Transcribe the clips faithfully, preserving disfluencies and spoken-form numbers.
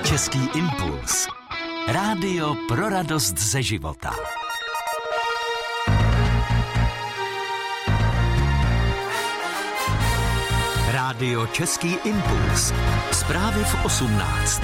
Český impuls. Rádio pro radost ze života. Rádio Český impuls. Zprávy v osmnáct.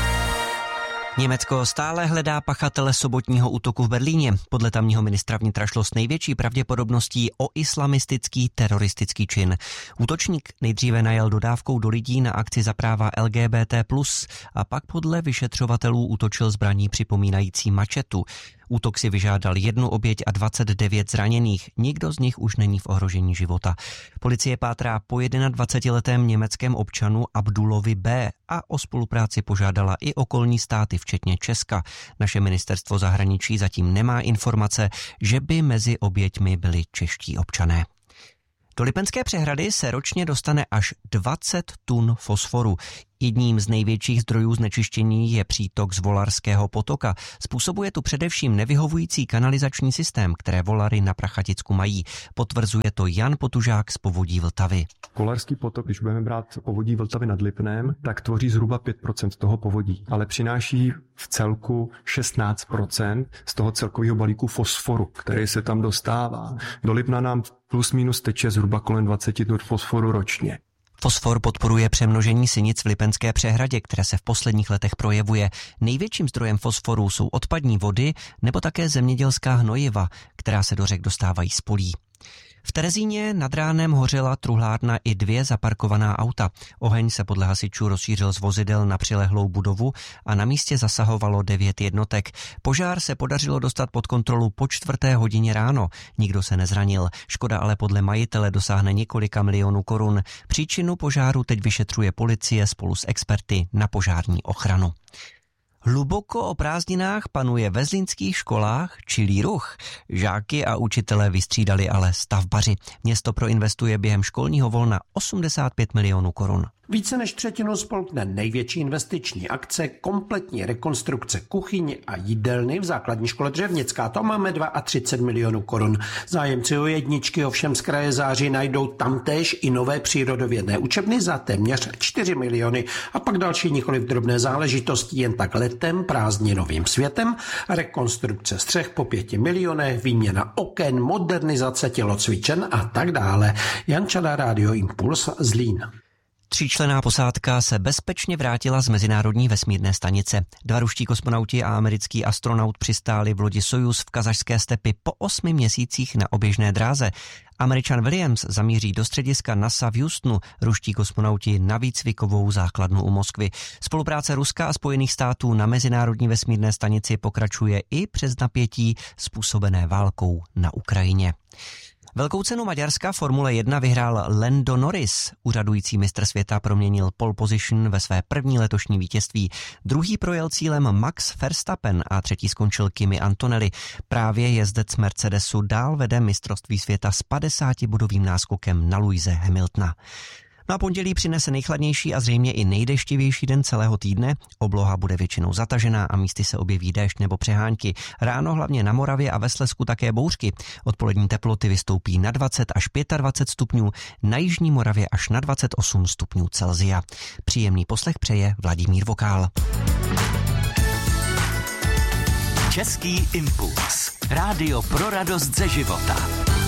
Německo stále hledá pachatele sobotního útoku v Berlíně. Podle tamního ministra vnitra šlo s největší pravděpodobností o islamistický teroristický čin. Útočník nejdříve najel dodávkou do lidí na akci za práva L G B T plus, a pak podle vyšetřovatelů útočil zbraní připomínající mačetu. Útok si vyžádal jednu oběť a dvacet devět zraněných. Nikdo z nich už není v ohrožení života. Policie pátrá po dvacetijednoletém německém občanu Abdulovi B. a o spolupráci požádala i okolní státy, včetně Česka. Naše ministerstvo zahraničí zatím nemá informace, že by mezi oběťmi byli čeští občané. Do Lipenské přehrady se ročně dostane až dvacet tun fosforu. Jedním z největších zdrojů znečištění je přítok z Volarského potoka. Způsobuje tu především nevyhovující kanalizační systém, které Volary na Prachaticku mají. Potvrzuje to Jan Potužák z Povodí Vltavy. Volarský potok, když budeme brát Povodí Vltavy nad Lipnem, tak tvoří zhruba pět procent toho povodí, ale přináší v celku šestnáct procent z toho celkového balíku fosforu, který se tam dostává. Do Lipna nám plus minus teče zhruba kolem dvacet tun fosforu ročně. Fosfor podporuje přemnožení sinic v Lipenské přehradě, které se v posledních letech projevuje. Největším zdrojem fosforu jsou odpadní vody nebo také zemědělská hnojiva, která se do řek dostávají z polí. V Terezíně nad ránem hořela truhlárna i dvě zaparkovaná auta. Oheň se podle hasičů rozšířil z vozidel na přilehlou budovu a na místě zasahovalo devět jednotek. Požár se podařilo dostat pod kontrolu po čtvrté hodině ráno. Nikdo se nezranil. Škoda ale podle majitele dosáhne několika milionů korun. Příčinu požáru teď vyšetřuje policie spolu s experty na požární ochranu. Hluboko o prázdninách panuje ve zlínských školách čilý ruch. Žáky a učitele vystřídali ale stavbaři. Město proinvestuje během školního volna osmdesát pět milionů korun. Více než třetinu spolkne největší investiční akce, kompletní rekonstrukce kuchyň a jídelny v základní škole Dřevnická. To máme třicet dva milionů korun. Zájemci o jedničky ovšem z kraje září najdou tamtéž i nové přírodovědné učebny za téměř čtyři miliony a pak další nikoliv drobné záležitosti, jen tak letem prázdninovým světem, rekonstrukce střech po pěti milionech, výměna oken, modernizace tělocvičen a tak dále. Jan Čada, Rádio Impuls, Zlín. Tříčlenná posádka se bezpečně vrátila z mezinárodní vesmírné stanice. Dva ruští kosmonauti a americký astronaut přistáli v lodi Sojuz v kazašské stepi po osmi měsících na oběžné dráze. Američan Williams zamíří do střediska NASA v Houstonu, ruští kosmonauti na výcvikovou základnu u Moskvy. Spolupráce Ruska a Spojených států na mezinárodní vesmírné stanici pokračuje i přes napětí způsobené válkou na Ukrajině. Velkou cenu Maďarska Formule jedna vyhrál Lando Norris. Úřadující mistr světa proměnil pole position ve své první letošní vítězství. Druhý projel cílem Max Verstappen a třetí skončil Kimi Antonelli. Právě jezdec Mercedesu dál vede mistrovství světa s padesátibodovým náskokem na Lewise Hamiltona. No a pondělí přinese nejchladnější a zřejmě i nejdeštivější den celého týdne. Obloha bude většinou zatažená a místy se objeví déšť nebo přehánky. Ráno hlavně na Moravě a ve Slezsku také bouřky. Odpolední teploty vystoupí na dvacet až dvacet pět stupňů, na jižní Moravě až na dvacet osm stupňů Celsia. Příjemný poslech přeje Vladimír Vokál. Český impuls. Rádio pro radost ze života.